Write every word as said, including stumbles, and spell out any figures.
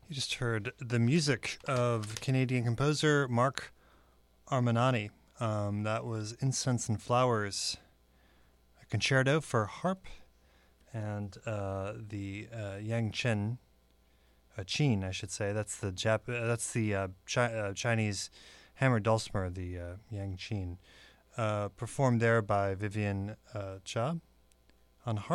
You just heard the music of Canadian composer Mark Armanani. Um, that was Incense and Flowers, a concerto for harp, and uh, the uh, Yang Chen, uh, Qin, I should say. That's the Jap- uh, That's the uh, chi- uh, Chinese hammered dulcimer, the uh, Yang Qin, uh, performed there by Vivian uh, Cha on harp.